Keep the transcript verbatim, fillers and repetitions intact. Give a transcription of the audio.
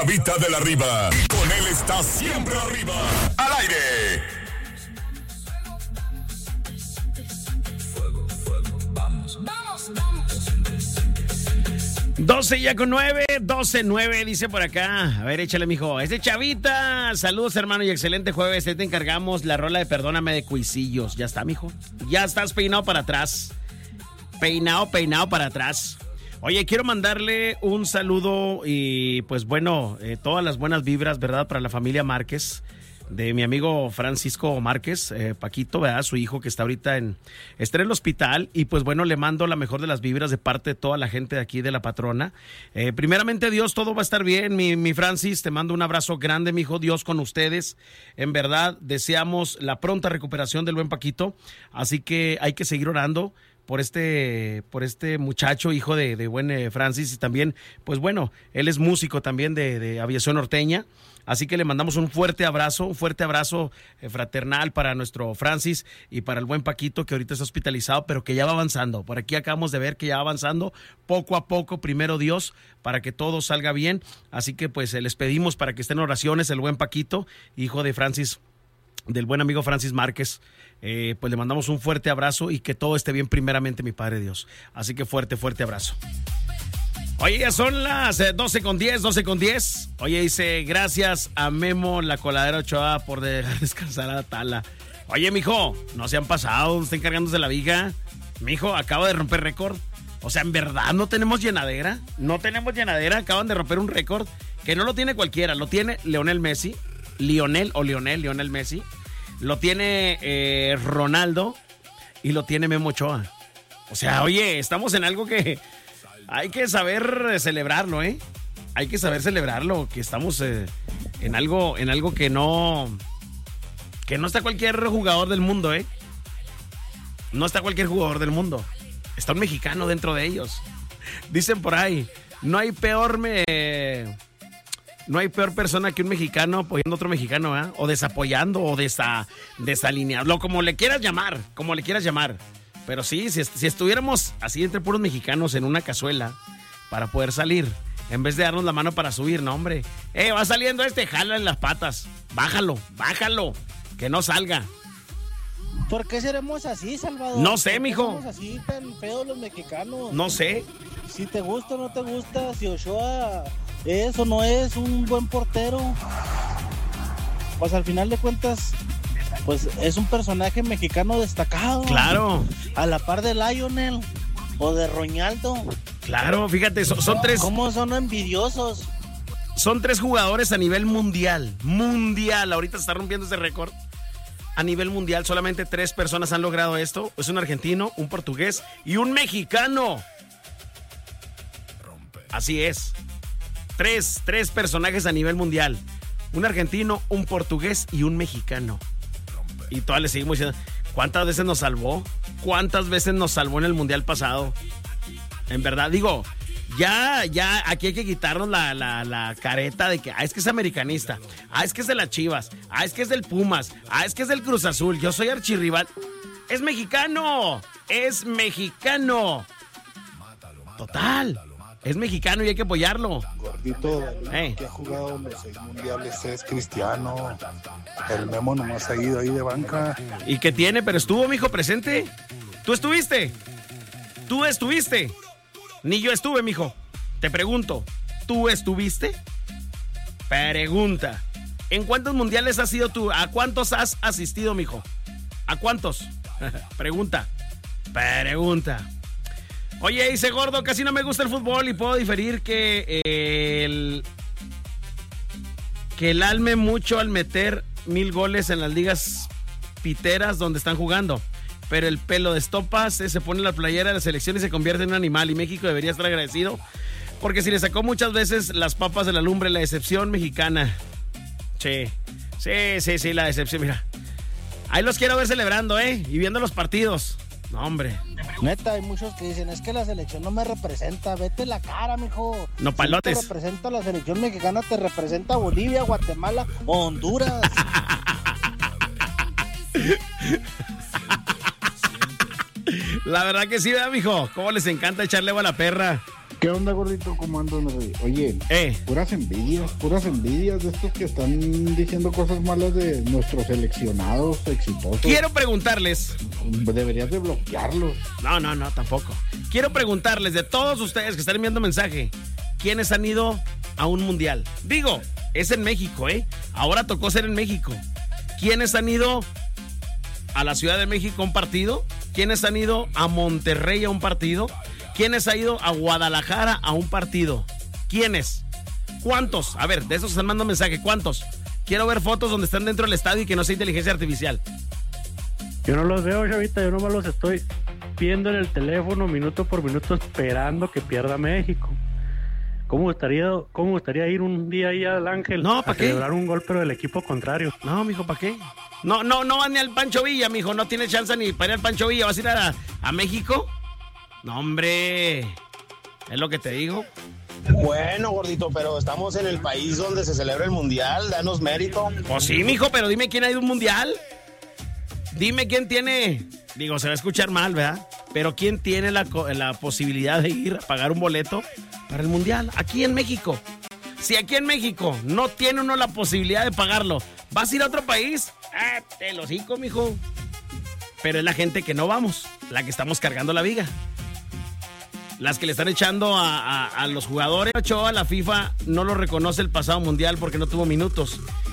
Chavita de la Riva. Con él está siempre arriba. Al aire. doce ya con nueve, doce nueve, dice por acá. A ver, échale, mijo. Es de Chavita. Saludos, hermano, y excelente jueves. Ahí te encargamos la rola de Perdóname de Cuisillos. Ya está, mijo. Ya estás peinado para atrás. Peinado, peinado para atrás. Oye, quiero mandarle un saludo y, pues bueno, eh, todas las buenas vibras, ¿verdad? Para la familia Márquez, de mi amigo Francisco Márquez, eh, Paquito, ¿verdad? Su hijo que está ahorita en, está en el hospital y pues bueno, le mando la mejor de las vibras de parte de toda la gente de aquí de La Patrona. Eh, primeramente Dios, todo va a estar bien, mi, mi Francis, te mando un abrazo grande, mi hijo, Dios con ustedes. En verdad, deseamos la pronta recuperación del buen Paquito, así que hay que seguir orando por este, por este muchacho, hijo de, de buen eh, Francis, y también, pues bueno, él es músico también de, de Aviación Norteña, así que le mandamos un fuerte abrazo, un fuerte abrazo eh, fraternal para nuestro Francis y para el buen Paquito, que ahorita está hospitalizado, pero que ya va avanzando. Por aquí acabamos de ver que ya va avanzando poco a poco, primero Dios, para que todo salga bien, así que pues eh, les pedimos para que estén en oraciones el buen Paquito, hijo de Francis, del buen amigo Francis Márquez. Eh, pues le mandamos un fuerte abrazo y que todo esté bien primeramente, mi Padre Dios. Así que fuerte, fuerte abrazo. Oye, ya son las eh, doce con diez, doce con diez. Oye, dice, gracias a Memo La Coladera Ochoa por dejar descansar a Tala. Oye, mijo, no se han pasado, no estén cargándose la viga. Mijo, acaba de romper récord. O sea, en verdad, no tenemos llenadera. No tenemos llenadera, acaban de romper un récord que no lo tiene cualquiera, lo tiene Lionel Messi. Lionel o Lionel, Lionel Messi. Lo tiene eh, Ronaldo y lo tiene Memo Ochoa. O sea, oye, estamos en algo que hay que saber celebrarlo, ¿eh? Hay que saber celebrarlo, que estamos eh, en algo, en algo que no, que no está cualquier jugador del mundo, ¿eh? No está cualquier jugador del mundo. Está un mexicano dentro de ellos. Dicen por ahí, no hay peor me... No hay peor persona que un mexicano apoyando a otro mexicano, ¿eh? O desapoyando, o desa, desalineando, como le quieras llamar, como le quieras llamar. Pero sí, si, si estuviéramos así entre puros mexicanos en una cazuela para poder salir, en vez de darnos la mano para subir, no, hombre. Eh, va saliendo este, jala en las patas. Bájalo, bájalo, que no salga. ¿Por qué seremos así, Salvador? No sé, mijo. ¿Por qué somos así tan feos los mexicanos? No sé. Si te gusta o no te gusta, si Ochoa es o no es un buen portero, pues al final de cuentas, pues es un personaje mexicano destacado. Claro. A la par de Lionel o de Ronaldo. Claro, fíjate, son, son tres. ¿Cómo son envidiosos? Son tres jugadores a nivel mundial. Mundial. Ahorita se está rompiendo ese récord. A nivel mundial, solamente tres personas han logrado esto. Es un argentino, un portugués y un mexicano. Así es. Tres, tres personajes a nivel mundial. Un argentino, un portugués y un mexicano. Y todavía le seguimos diciendo, ¿cuántas veces nos salvó? ¿Cuántas veces nos salvó en el mundial pasado? En verdad, digo, ya, ya, aquí hay que quitarnos la, la, la careta de que, ah, es que es americanista, ah, es que es de las Chivas, ah, es que es del Pumas, ah, es que es del Cruz Azul, yo soy archirrival. ¡Es mexicano! ¡Es mexicano! Total. Es mexicano y hay que apoyarlo. Gordito, hey. que ha jugado los seis mundiales es Cristiano. El Memo nomás ha ido ahí de banca. ¿Y qué tiene? Pero estuvo, mijo, presente. ¿Tú estuviste? ¿Tú estuviste? Ni yo estuve, mijo. Te pregunto, ¿tú estuviste? Pregunta. ¿En cuántos mundiales has ido tú? ¿A cuántos has asistido, mijo? ¿A cuántos? Pregunta. Pregunta. Oye, dice Gordo, casi no me gusta el fútbol y puedo diferir que eh, el que el alme mucho al meter mil goles en las ligas piteras donde están jugando, pero el pelo de estopas eh, se pone la playera de la selección y se convierte en un animal, y México debería estar agradecido porque si le sacó muchas veces las papas de la lumbre, la decepción mexicana. Sí, sí, sí, sí, la decepción, mira. Ahí los quiero ver celebrando, ¿eh? Y viendo los partidos. No, hombre. Neta, hay muchos que dicen, es que la selección no me representa. Vete la cara, mijo. No palotes. Si no te representa la selección mexicana, te representa Bolivia, Guatemala o Honduras. La verdad que sí, ¿verdad, mijo? ¿Cómo les encanta echarle agua a la perra? ¿Qué onda, gordito? ¿Cómo andas? Oye, eh. puras envidias, puras envidias de estos que están diciendo cosas malas de nuestros seleccionados exitosos. Quiero preguntarles. Deberías de bloquearlos. No, no, no, tampoco. Quiero preguntarles de todos ustedes que están enviando mensaje, ¿quiénes han ido a un mundial? Digo, es en México, ¿eh? Ahora tocó ser en México. ¿Quiénes han ido a la Ciudad de México a un partido? ¿Quiénes han ido a Monterrey a un partido? ¿Quiénes han ido a Guadalajara a un partido? ¿Quiénes? ¿Cuántos? A ver, de esos están mandando mensaje, ¿cuántos? Quiero ver fotos donde están dentro del estadio y que no sea inteligencia artificial. Yo no los veo, chavita, yo nomás los estoy viendo en el teléfono minuto por minuto esperando que pierda México. ¿Cómo gustaría, cómo gustaría ir un día ahí al Ángel no, a qué? celebrar un gol pero del equipo contrario? No, mijo, ¿para qué? No, no, no va ni al Pancho Villa, mijo, no tiene chance ni para ir al Pancho Villa. ¿Vas a ir a, a México? No, hombre, es lo que te digo. Bueno, gordito, pero estamos en el país donde se celebra el mundial, danos mérito. Pues sí, mijo, pero dime quién ha ido a un mundial. Dime quién tiene, digo, se va a escuchar mal, ¿verdad? Pero quién tiene la, la posibilidad de ir a pagar un boleto para el mundial, aquí en México. Si aquí en México no tiene uno la posibilidad de pagarlo, ¿vas a ir a otro país? Ah, te lo hocico, mijo. Pero es la gente que no vamos, la que estamos cargando la viga. Las que le están echando a, a, a los jugadores. Ochoa, la FIFA no lo reconoce el pasado mundial porque no tuvo minutos.